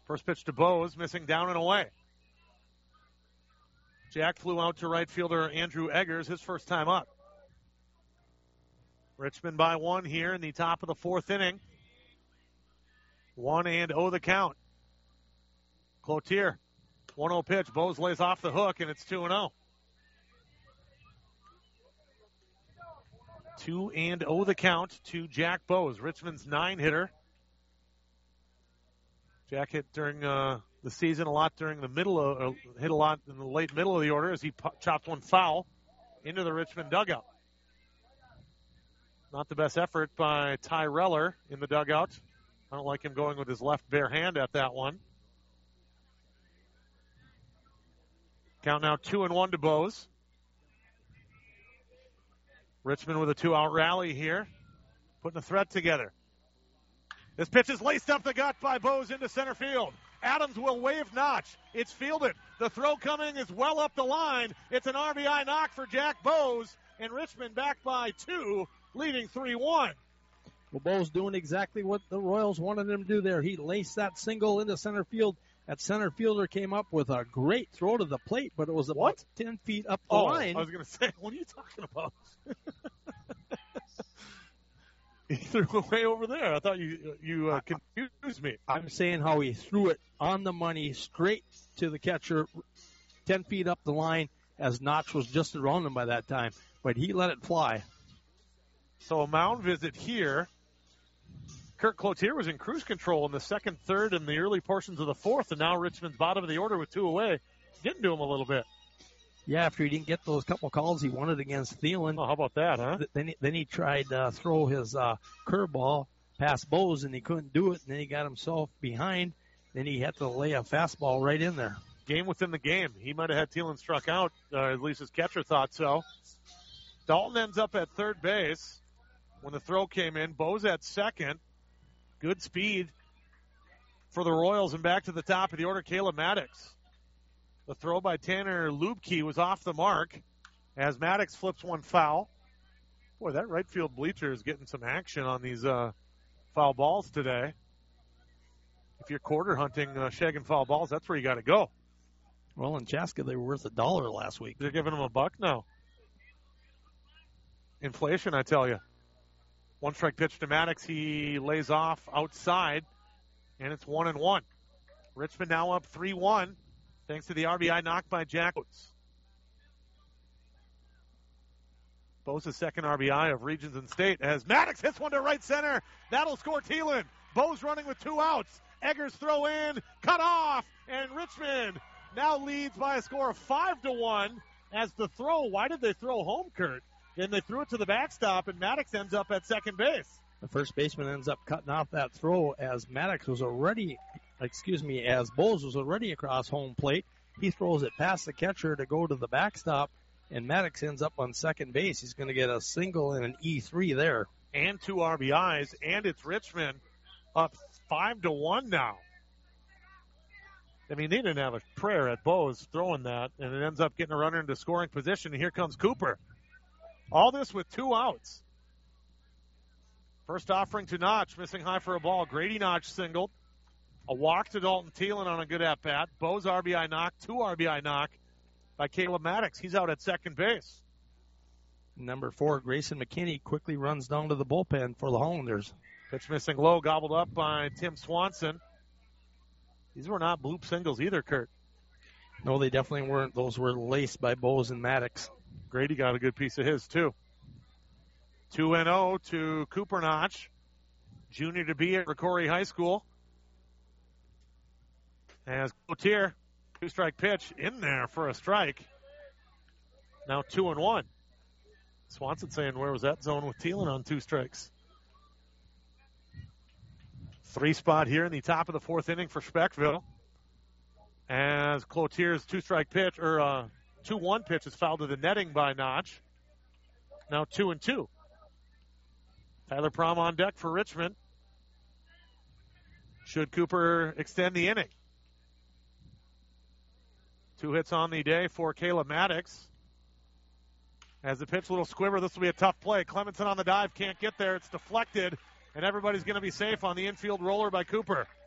First pitch to Bose, missing down and away. Jack flew out to right fielder Andrew Eggers, his first time up. Richmond by 1 here in the top of the 4th inning. 1-0 the count. Cloutier, 1-0 pitch. Bose lays off the hook, and it's 2-0. 2-0 the count to Jack Bose, Richmond's 9-hitter. Jack hit during the season a lot during the hit a lot in the late middle of the order as he chopped one foul into the Richmond dugout. Not the best effort by Ty Reller in the dugout. I don't like him going with his left bare hand at that one. Count now 2-1 to Bose. Richmond with a 2-out rally here, putting a threat together. This pitch is laced up the gut by Bose into center field. Adams will wave Notch. It's fielded. The throw coming is well up the line. It's an RBI knock for Jack Bose, and Richmond back by 2, leading 3-1. Well, Bose doing exactly what the Royals wanted him to do there. He laced that single into center field. That center fielder came up with a great throw to the plate, but it was about 10 feet up the line. I was going to say, what are you talking about? He threw away over there. I thought you confused me. I'm saying how he threw it on the money straight to the catcher, 10 feet up the line, as Notch was just around him by that time. But he let it fly. So a mound visit here. Kurt Cloutier was in cruise control in the 2nd, 3rd, and the early portions of the 4th, and now Richmond's bottom of the order with 2 away. Getting to him a little bit. Yeah, after he didn't get those couple calls he wanted against Thielen. Oh, how about that, huh? Then he tried to throw his curveball past Bose, and he couldn't do it, and then he got himself behind. Then he had to lay a fastball right in there. Game within the game. He might have had Thielen struck out, at least his catcher thought so. Dalton ends up at third base when the throw came in. Bose at second. Good speed for the Royals, and back to the top of the order, Caleb Maddox. The throw by Tanner Lubke was off the mark as Maddox flips one foul. Boy, that right field bleacher is getting some action on these foul balls today. If you're quarter hunting shagging foul balls, that's where you got to go. Well, in Chaska, they were worth $1 last week. They're giving them $1 now. Inflation, I tell you. 1 strike pitch to Maddox. He lays off outside, and it's 1-1. Richmond now up 3-1. Thanks to the RBI knock by Jack Bose. Bose's second RBI of Regions and State as Maddox hits one to right center. That'll score Thielen. Bose running with 2 outs. Eggers throw in, cut off, and Richmond now leads by a score of 5-1 as the throw. Why did they throw home, Kurt? Then they threw it to the backstop, and Maddox ends up at second base. The first baseman ends up cutting off that throw as as Bose was already across home plate. He throws it past the catcher to go to the backstop, and Maddox ends up on second base. He's going to get a single and an E3 there. And 2 RBIs, and it's Richmond up 5-1 now. I mean, they didn't have a prayer at Bose throwing that, and it ends up getting a runner into scoring position, and here comes Cooper. All this with 2 outs. First offering to Notch, missing high for a ball. Grady Notch singled. A walk to Dalton Thielen on a good at-bat. Bose RBI knock, 2 RBI knock by Caleb Maddox. He's out at second base. Number 4, Grayson McKinney, quickly runs down to the bullpen for the Hollanders. Pitch missing low, gobbled up by Tim Swanson. These were not bloop singles either, Kurt. No, they definitely weren't. Those were laced by Bose and Maddox. Grady got a good piece of his, too. 2-0 to Cooper Notch, junior to be at Ricori High School. As Cloutier, 2-strike pitch in there for a strike. Now 2-1. Swanson saying, where was that zone with Thielen on 2 strikes? 3 spot here in the top of the 4th inning for Speckville. As Cloutier's 2-strike pitch, or 2-1 pitch is fouled to the netting by Notch. Now 2-2. Tyler Prom on deck for Richmond. Should Cooper extend the inning? 2 hits on the day for Caleb Maddox. As the pitch, little squibber, this will be a tough play. Clemenson on the dive, can't get there. It's deflected, and everybody's going to be safe on the infield roller by Cooper.